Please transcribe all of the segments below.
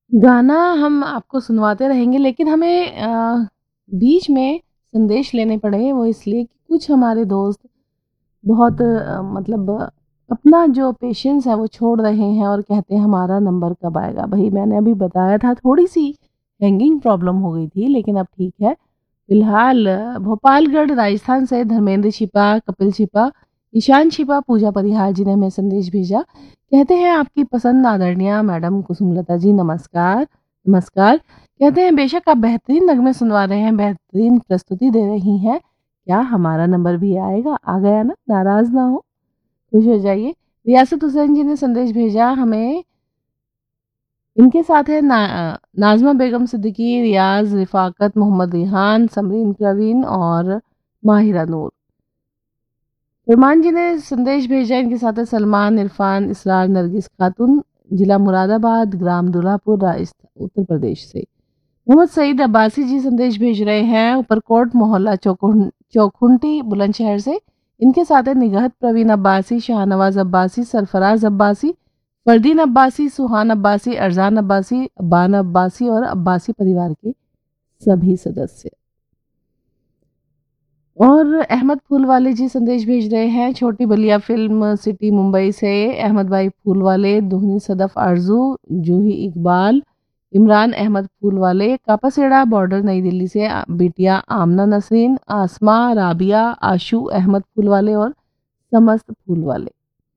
गाना हम आपको सुनवाते रहेंगे, लेकिन हमें बीच में संदेश लेने पड़े, वो इसलिए कि कुछ हमारे दोस्त बहुत मतलब अपना जो पेशेंस है वो छोड़ रहे हैं और कहते हैं हमारा नंबर कब आएगा। भई मैंने अभी बताया था, थोड़ी-सी हैंगिंग प्रॉब्लम हो गई थी, लेकिन अब ठीक है। फिलहाल भोपालगढ़ राजस्थान से धर्मेंद्र छिपा, कपिल छिपा, ईशान छिपा, पूजा परिहार जी ने हमें संदेश भेजा। कहते हैं आपकी पसंद आदरणीय मैडम कुसुमलता जी नमस्कार, नमस्कार। कहते हैं बेशक आप बेहतरीन नगमे सुनवा रहे हैं, बेहतरीन प्रस्तुति दे रही हैं। क्या हमारा नंबर भी आएगा? आ गया ना? नाराज़ ना हो, खुश हो जाइए। रियासत हुसैन जी ने संदेश भेजा हमें, इनके साथ है नाज़मा बेगम सिद्दीकी, रियाज़, रिफ़ाकत, मोहम्मद रिहान, समरीन प्रवीण और माहिरा नूर। फरमान जी ने संदेश भेजा, इनके साथ है सलमान, इरफान, इसरार, नरगिस खातून, जिला मुरादाबाद, ग्राम दुल्हापुर, राजस्थान, उत्तर प्रदेश से। मोहम्मद सईद अब्बासी जी संदेश भेज रहे हैं ऊपरकोट मोहल्ला चौखुंटी बुलंदशहर से। इनके साथ है निगहत प्रवीण अब्बासी, शाहनवाज अब्बासी, सरफराज अब्बासी, फरदीन अब्बासी, सुहान अब्बासी, अरजान अब्बासी, अब्बान अब्बासी और अब्बासी परिवार के सभी सदस्य। और अहमद फूलवाले जी संदेश भेज रहे हैं छोटी बलिया फिल्म सिटी मुंबई से। अहमद भाई फूलवाले, दुहनी सदफ आरजू, जूही इकबाल, इमरान अहमद फूलवाले, कापासेड़ा बॉर्डर नई दिल्ली से बिटिया आमना नसरीन, आसमा, राबिया, आशू अहमद फूलवाले और समस्त फूलवाले।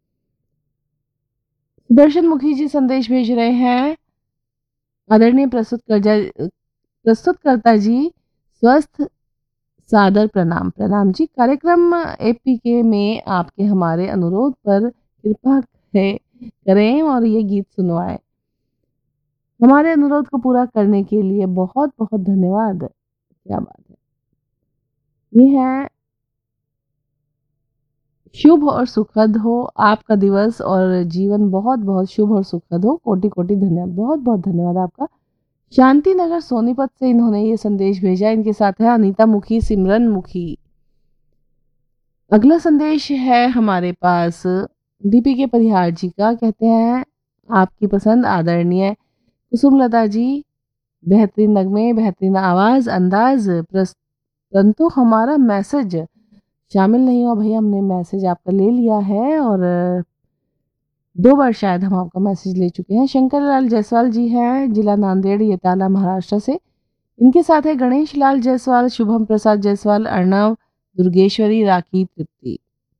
सुदर्शन मुखी जी संदेश भेज रहे हैं आदरणीय प्रस्तुतकर्ता जी स्वस्थ सादर प्रणाम। प्रणाम जी। कार्यक्रम एपीके में आपके हमारे अनुरोध पर कृपा करें और ये गीत सुनवाएं। हमारे अनुरोध को पूरा करने के लिए बहुत बहुत धन्यवाद। क्या बात है। ये है शुभ और सुखद हो आपका दिवस और जीवन बहुत बहुत शुभ और सुखद हो। कोटि कोटि धन्यवाद, बहुत बहुत धन्यवाद आपका। शांति नगर सोनीपत से इन्होंने ये संदेश भेजा। इनके साथ है अनीता मुखी, सिमरन मुखी। अगला संदेश है हमारे पास दीपी के परिहार जी का। कहते हैं आपकी पसंद आदरणीय कुसुमलता जी, बेहतरीन नगमे, बेहतरीन आवाज, अंदाज, परंतु हमारा मैसेज शामिल नहीं हुआ। भैया हमने मैसेज आपका ले लिया है और 2 बार शायद हम आपका मैसेज ले चुके हैं। शंकर लाल जायसवाल जी हैं, जिला नांदेड़, येताला, महाराष्ट्र से। इनके साथ है गणेश लाल जायसवाल, शुभम प्रसाद जायसवाल, अर्णव, दुर्गेश्वरी, राखी, तृप्ति।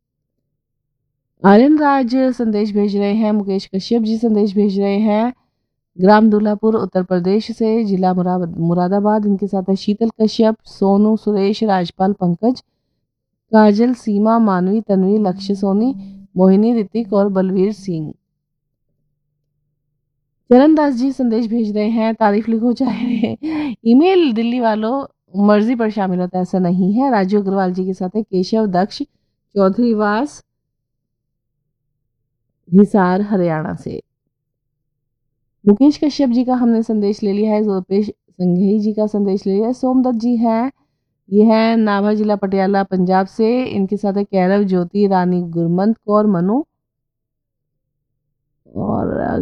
आर्यन राज संदेश भेज रहे हैं। मुकेश कश्यप जी संदेश भेज रहे हैं ग्राम दुल्हापुर, उत्तर प्रदेश से, जिला मुरादाबाद। इनके साथ है शीतल कश्यप, सोनू, सुरेश, राजपाल, पंकज, काजल, सीमा, मानवी, तन्वी, लक्ष्य सोनी, मोहिनी, ऋतिक और बलवीर सिंह। चरण दास जी संदेश भेज रहे हैं तारीफ लिखो चाहे ईमेल दिल्ली वालों मर्जी पर शामिल होता है, ऐसा नहीं है। राजू अग्रवाल जी के साथ है केशव दक्ष, चौधरी वास, हिसार, हरियाणा से। मुकेश कश्यप जी का हमने संदेश ले लिया है। जोपेश संघेई जी का संदेश ले लिया है। सोमदत्त जी हैं, ये है नाभा जिला पटियाला, पंजाब से। इनके साथ है कैरव, ज्योति, रानी गुरमंत कौर, मनु और